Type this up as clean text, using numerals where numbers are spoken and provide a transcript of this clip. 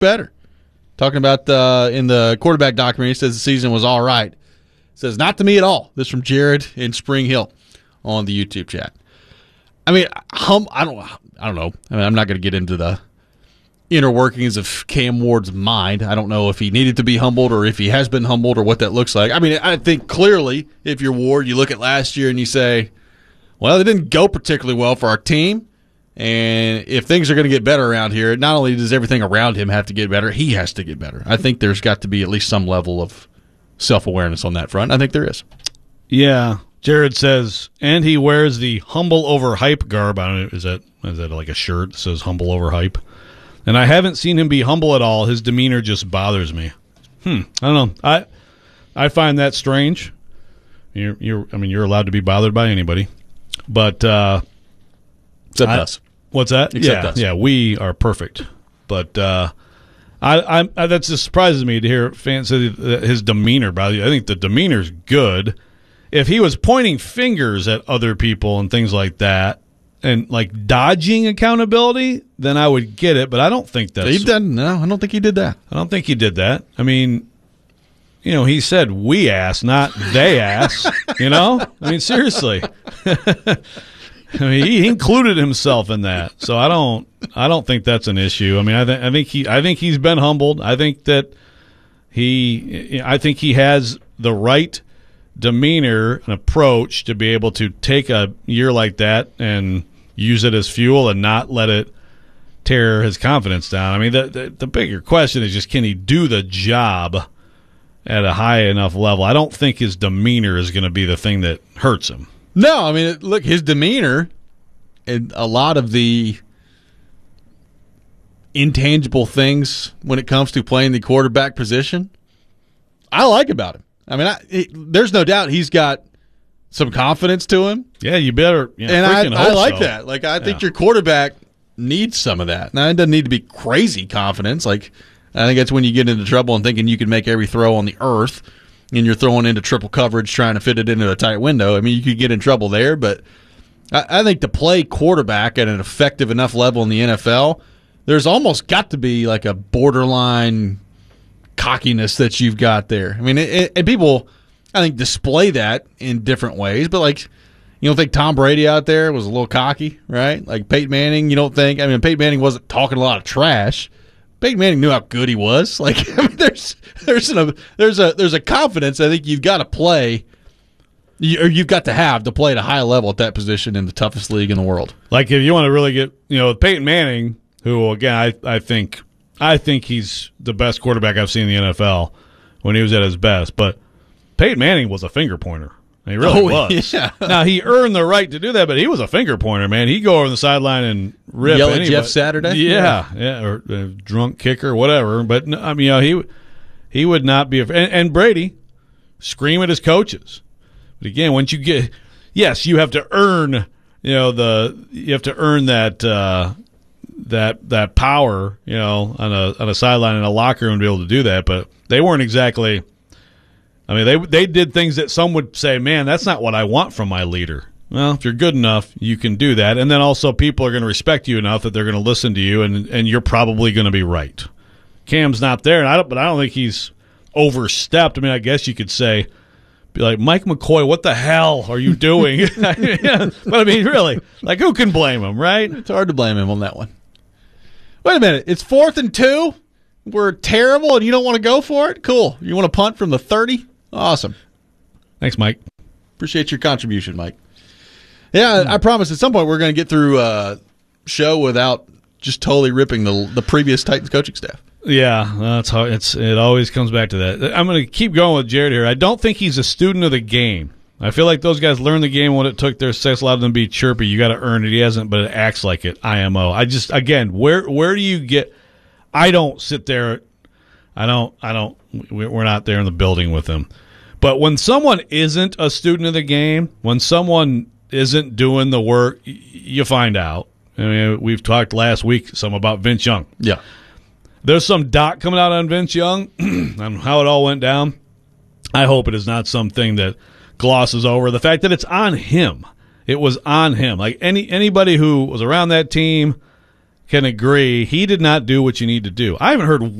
better. Talking about in the quarterback documentary, he says the season was all right. Says, not to me at all. This from Jared in Spring Hill on the YouTube chat. I mean, I don't know. I mean, I'm not going to get into the inner workings of Cam Ward's mind. I don't know if he needed to be humbled or if he has been humbled or what that looks like. I mean, I think clearly, if you're Ward, you look at last year and you say, well, it didn't go particularly well for our team. And if things are going to get better around here, not only does everything around him have to get better, he has to get better. I think there's got to be at least some level of self-awareness on that front. I think there is. Yeah. Jared says, and he wears the humble over hype garb. I don't know, is that like a shirt that says humble over hype? And I haven't seen him be humble at all. His demeanor just bothers me. I don't know. I find that strange. You're allowed to be bothered by anybody. But except us. What's that? Except us. Yeah, we are perfect. But that just surprises me to hear fans say that his demeanor. I think the demeanor's good. If he was pointing fingers at other people and things like that, and like dodging accountability, then I would get it. But I don't think that's. No, I don't think he did that. I don't think he did that. I mean, he said we ass, not they ass. I mean, seriously. I mean, he included himself in that, so I don't think that's an issue. I mean, I think he's been humbled. I think that he has the right demeanor and approach to be able to take a year like that and use it as fuel and not let it tear his confidence down. I mean, the bigger question is just, can he do the job at a high enough level? I don't think his demeanor is going to be the thing that hurts him. No, I mean, look, his demeanor and a lot of the intangible things when it comes to playing the quarterback position, I like about him. I mean, there's no doubt he's got some confidence to him. Yeah, you better. Yeah, and I like that. Like, I think your quarterback needs some of that. Now, it doesn't need to be crazy confidence. Like, I think that's when you get into trouble and thinking you can make every throw on the earth, and you're throwing into triple coverage trying to fit it into a tight window. I mean, you could get in trouble there, but I think to play quarterback at an effective enough level in the NFL, there's almost got to be like a borderline cockiness that you've got there. I mean, and people, I think, display that in different ways, but like, you don't think Tom Brady out there was a little cocky, right? Like Peyton Manning, you don't think? I mean, Peyton Manning wasn't talking a lot of trash. Peyton Manning knew how good he was. Like, I mean, there's a confidence I think you've got to play, or you've got to have to play at a high level at that position in the toughest league in the world. Like, if you want to really get, with Peyton Manning, who again I think he's the best quarterback I've seen in the NFL when he was at his best. But Peyton Manning was a finger pointer. He really was. Yeah. Now, he earned the right to do that, but he was a finger pointer, man. He'd go over the sideline and rip yell at anybody. Jeff Saturday? Yeah, or drunk kicker, whatever. But, I mean, he would not be and Brady scream at his coaches. But again, once you get – yes, you have to earn, you have to earn that that power, on a sideline in a locker room to be able to do that. But they weren't exactly – I mean, they did things that some would say, man, that's not what I want from my leader. Well, if you're good enough, you can do that. And then also people are going to respect you enough that they're going to listen to you, and you're probably going to be right. Cam's not there, but I don't think he's overstepped. I mean, I guess you could say, be like, Mike McCoy, what the hell are you doing? Yeah, but I mean, really, like, who can blame him, right? It's hard to blame him on that one. Wait a minute. It's 4th and 2. We're terrible, and you don't want to go for it? Cool. You want to punt from the 30? Awesome. Thanks, Mike. Appreciate your contribution, Mike. Yeah, I promise at some point we're going to get through a show without just totally ripping the previous Titans coaching staff. Yeah, that's how it always comes back to that. I'm going to keep going with Jared here. I don't think he's a student of the game. I feel like those guys learned the game when it took their sex. A lot of them be chirpy. You got to earn it. He hasn't, but it acts like it. IMO. I just, again, where do you get? I don't sit there. I don't. We're not there in the building with him. But when someone isn't a student of the game, when someone isn't doing the work, you find out. I mean, we've talked last week some about Vince Young. Yeah. There's some doc coming out on Vince Young on how it all went down. I hope it is not something that glosses over the fact that it's on him. It was on him. Like anybody who was around that team can agree he did not do what you need to do. I haven't heard